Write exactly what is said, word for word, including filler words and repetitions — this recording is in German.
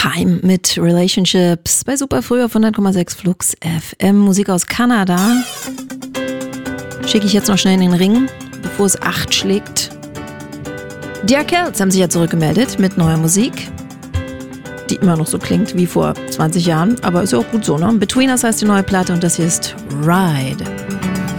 Heim mit Relationships bei Super Früh auf hundert Komma sechs Flux F M. Musik aus Kanada. Schicke ich jetzt noch schnell in den Ring, bevor es acht schlägt. Die Arkells haben sich ja zurückgemeldet mit neuer Musik, die immer noch so klingt wie vor zwanzig Jahren, aber ist ja auch gut so, ne? Between Us heißt die neue Platte und das hier ist Ride.